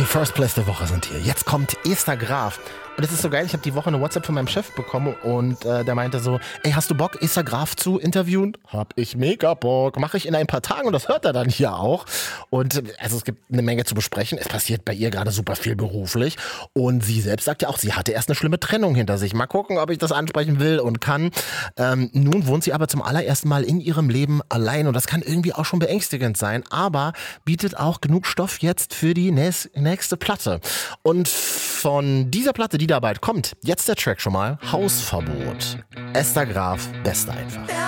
Die First Place der Woche sind hier. Jetzt kommt Esther Graf. Und das ist so geil, ich habe die Woche eine WhatsApp von meinem Chef bekommen und der meinte so, ey, hast du Bock, Esther Graf zu interviewen? Hab ich mega Bock. Mache ich in ein paar Tagen und das hört er dann hier auch. Und also es gibt eine Menge zu besprechen. Es passiert bei ihr gerade super viel beruflich. Und sie selbst sagt ja auch, sie hatte erst eine schlimme Trennung hinter sich. Mal gucken, ob ich das ansprechen will und kann. Nun wohnt sie aber zum allerersten Mal in ihrem Leben allein. Und das kann irgendwie auch schon beängstigend sein. Aber bietet auch genug Stoff jetzt für die nächste Platte. Und von dieser Platte, die da bald kommt, jetzt der Track schon mal, Hausverbot. Esther Graf, beste einfach.